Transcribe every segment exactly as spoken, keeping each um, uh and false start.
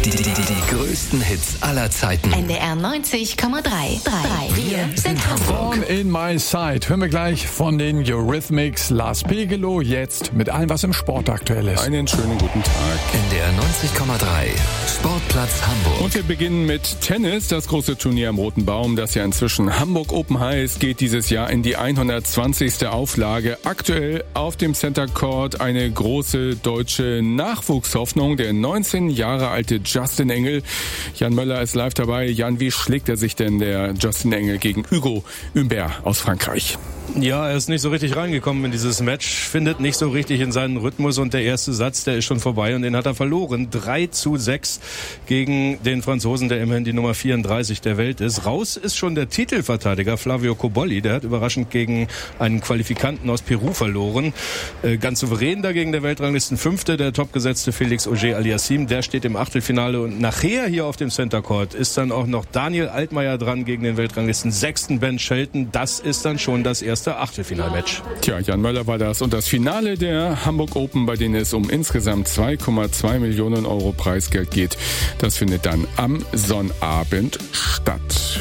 Die, die, die, die größten Hits aller Zeiten. N D R neunzig Komma drei. Wir sind Hamburg. Born in My Sight. Hören wir gleich von den Eurythmics. Lars Pegelow jetzt mit allem, was im Sport aktuell ist. Einen schönen guten Tag. N D R neunzig Komma drei. Sportplatz Hamburg. Und wir beginnen mit Tennis. Das große Turnier am Roten Baum, das ja inzwischen Hamburg Open heißt, geht dieses Jahr in die hundertzwanzigste Auflage. Aktuell auf dem Center Court eine große deutsche Nachwuchshoffnung, der neunzehn Jahre alte Justin Engel. Jan Möller ist live dabei. Jan, wie schlägt er sich denn, der Justin Engel, gegen Hugo Humbert aus Frankreich? Ja, er ist nicht so richtig reingekommen in dieses Match, findet nicht so richtig in seinen Rhythmus und der erste Satz, der ist schon vorbei und den hat er verloren. drei zu sechs gegen den Franzosen, der immerhin die Nummer vierunddreißig der Welt ist. Raus ist schon der Titelverteidiger Flavio Cobolli, der hat überraschend gegen einen Qualifikanten aus Peru verloren. Äh, ganz souverän dagegen der Weltranglistenfünfte, der topgesetzte Felix Auger-Aliassime, der steht im Achtelfinale und nachher hier auf dem Center Court ist dann auch noch Daniel Altmaier dran gegen den Weltranglisten sechsten Ben Shelton. Das ist dann schon das erste Achtelfinalmatch. Tja, Jan Möller war das. Und das Finale der Hamburg Open, bei denen es um insgesamt zwei Komma zwei Millionen Euro Preisgeld geht, das findet dann am Sonnabend statt.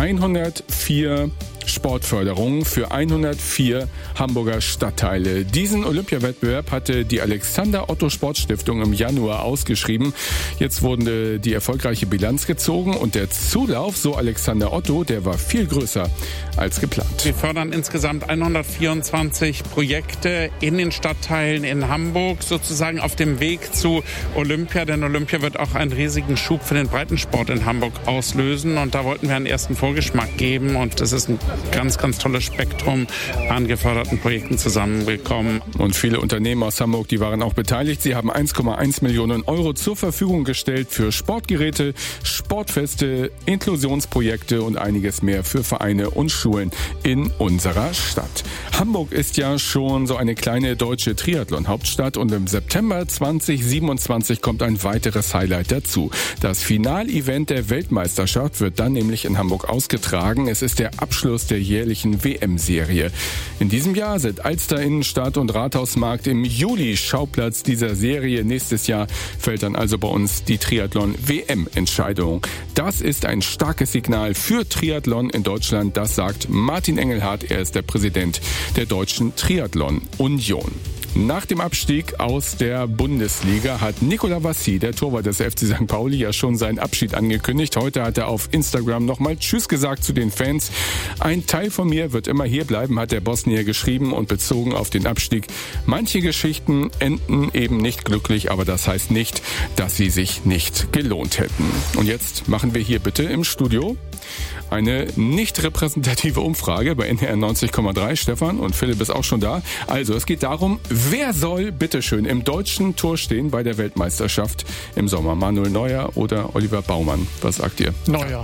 hundertvier Sportförderung für hundertvier Hamburger Stadtteile. Diesen Olympiawettbewerb hatte die Alexander-Otto-Sport-Stiftung im Januar ausgeschrieben. Jetzt wurde die erfolgreiche Bilanz gezogen und der Zulauf, so Alexander Otto, der war viel größer als geplant. Wir fördern insgesamt hundertvierundzwanzig Projekte in den Stadtteilen in Hamburg, sozusagen auf dem Weg zu Olympia, denn Olympia wird auch einen riesigen Schub für den Breitensport in Hamburg auslösen und da wollten wir einen ersten Vorgeschmack geben und das ist ein ganz, ganz tolles Spektrum an geförderten Projekten zusammengekommen. Und viele Unternehmen aus Hamburg, die waren auch beteiligt. Sie haben eins Komma eins Millionen Euro zur Verfügung gestellt für Sportgeräte, Sportfeste, Inklusionsprojekte und einiges mehr für Vereine und Schulen in unserer Stadt. Hamburg ist ja schon so eine kleine deutsche Triathlon-Hauptstadt und im September zweitausendsiebenundzwanzig kommt ein weiteres Highlight dazu. Das Finalevent der Weltmeisterschaft wird dann nämlich in Hamburg ausgetragen. Es ist der Abschluss der jährlichen W M-Serie. In diesem Jahr sind Alster Innenstadt und Rathausmarkt im Juli Schauplatz dieser Serie. Nächstes Jahr fällt dann also bei uns die Triathlon-W M-Entscheidung. Das ist ein starkes Signal für Triathlon in Deutschland. Das sagt Martin Engelhardt. Er ist der Präsident der Deutschen Triathlon-Union. Nach dem Abstieg aus der Bundesliga hat Nicolas Vassy, der Torwart des F C Sankt Pauli, ja schon seinen Abschied angekündigt. Heute hat er auf Instagram nochmal Tschüss gesagt zu den Fans. Ein Teil von mir wird immer hier bleiben, hat der Bosnier geschrieben und bezogen auf den Abstieg. Manche Geschichten enden eben nicht glücklich, aber das heißt nicht, dass sie sich nicht gelohnt hätten. Und jetzt machen wir hier bitte im Studio eine nicht repräsentative Umfrage bei N D R neunzig Komma drei. Stefan und Philipp ist auch schon da. Also es geht darum, wer soll bitteschön im deutschen Tor stehen bei der Weltmeisterschaft im Sommer? Manuel Neuer oder Oliver Baumann? Was sagt ihr? Neuer.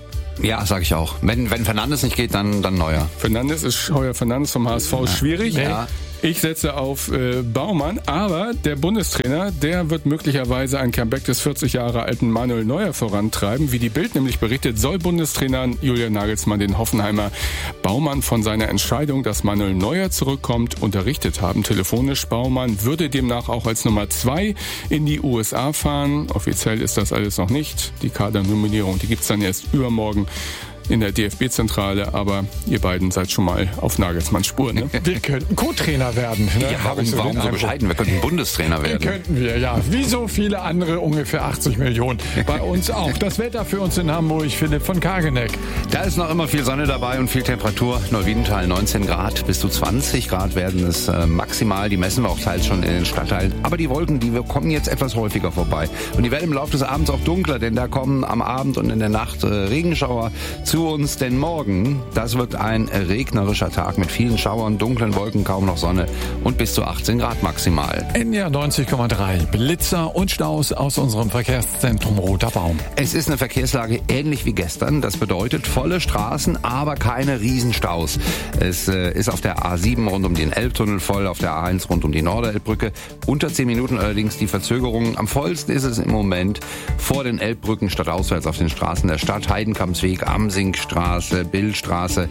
Ja, sage ich auch. Wenn, wenn Fernandes nicht geht, dann, dann Neuer. Fernandes ist, Heuer Fernandes vom H S V ist schwierig. Ja. Ich setze auf äh, Baumann, aber der Bundestrainer, der wird möglicherweise ein Comeback des vierzig Jahre alten Manuel Neuer vorantreiben. Wie die Bild nämlich berichtet, soll Bundestrainer Julian Nagelsmann den Hoffenheimer Baumann von seiner Entscheidung, dass Manuel Neuer zurückkommt, unterrichtet haben. Telefonisch, Baumann würde demnach auch als Nummer zwei in die U S A fahren. Offiziell ist das alles noch nicht. Die Kadernominierung, die gibt's dann erst übermorgen in der D F B-Zentrale, aber ihr beiden seid schon mal auf Nagelsmanns Spur, ne? Wir könnten Co-Trainer werden. Ne? Ja, warum, so warum so bescheiden? Wir könnten Bundestrainer werden. Könnten wir, ja. Wie so viele andere, ungefähr achtzig Millionen. Bei uns auch. Das Wetter für uns in Hamburg, Philipp von Kageneck. Da ist noch immer viel Sonne dabei und viel Temperatur. Neuwiedental neunzehn Grad, bis zu zwanzig Grad werden es äh, maximal. Die messen wir auch teils schon in den Stadtteilen. Aber die Wolken, die wir kommen jetzt etwas häufiger vorbei. Und die werden im Laufe des Abends auch dunkler, denn da kommen am Abend und in der Nacht äh, Regenschauer zu uns, denn morgen, das wird ein regnerischer Tag mit vielen Schauern, dunklen Wolken, kaum noch Sonne und bis zu achtzehn Grad maximal. N D R neunzig Komma drei, Blitzer und Staus aus unserem Verkehrszentrum Roter Baum. Es ist eine Verkehrslage ähnlich wie gestern, das bedeutet volle Straßen, aber keine Riesenstaus. Es äh, ist auf der A sieben rund um den Elbtunnel voll, auf der A eins rund um die Norderelbbrücke. Unter zehn Minuten allerdings die Verzögerung. Am vollsten ist es im Moment vor den Elbbrücken stadtauswärts auf den Straßen der Stadt, Heidenkampsweg, Amsingstraße, Billstraße.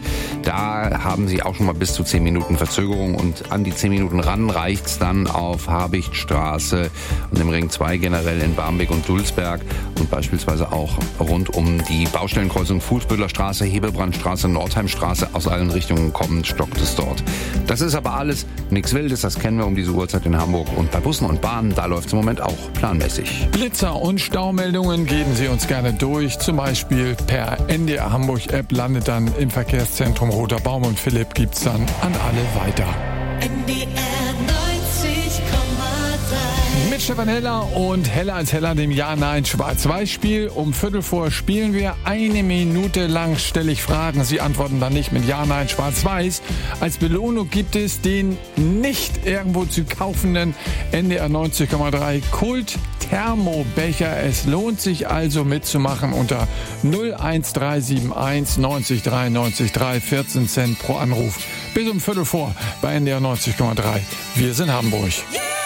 Da haben Sie auch schon mal bis zu zehn Minuten Verzögerung und an die zehn Minuten ran reicht's dann auf Habichtstraße und im Ring zwei generell in Barmbek und Dulsberg. Und und beispielsweise auch rund um die Baustellenkreuzung Fuhlsbüttler Straße, Hebebrandstraße, Nordheimstraße. Aus allen Richtungen kommend stockt es dort. Das ist aber alles nichts Wildes, das kennen wir um diese Uhrzeit in Hamburg. Und bei Bussen und Bahnen, da läuft es im Moment auch planmäßig. Blitzer und Staumeldungen geben Sie uns gerne durch. Zum Beispiel per N D R Hamburg App landet dann im Verkehrszentrum Roter Baum und Philipp gibt's dann an alle weiter. N D R neunzig Komma drei. Mit Stefan Heller und Heller als Heller, dem Ja-Nein-Schwarz-Weiß-Spiel. Um Viertel vor spielen wir. Eine Minute lang stelle ich Fragen. Sie antworten dann nicht mit Ja-Nein-Schwarz-Weiß. Als Belohnung gibt es den nicht irgendwo zu kaufenden N D R neunzig Komma drei Kult Thermobecher. Es lohnt sich also mitzumachen unter null eins drei sieben eins neunzig drei neunzig drei, vierzehn Cent pro Anruf. Bis um Viertel vor bei N D R neunzig Komma drei. Wir sind Hamburg. Yeah!